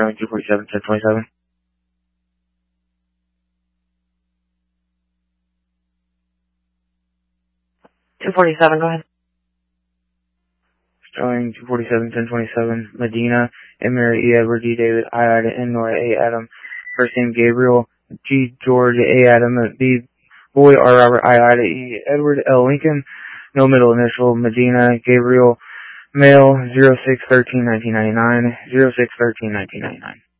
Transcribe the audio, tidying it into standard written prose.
Starling 247, 1027. Go ahead. Starling 247, 1027. Medina, Emir, E. Edward, D. David, I. Ida, N. Nora, A. Adam. First name Gabriel, G. George, A. Adam, B. Boy, R. Robert, I. Ida, E. Edward, L. Lincoln. No middle initial. Medina, Gabriel, male, 06/13/1999, 06/13/1999.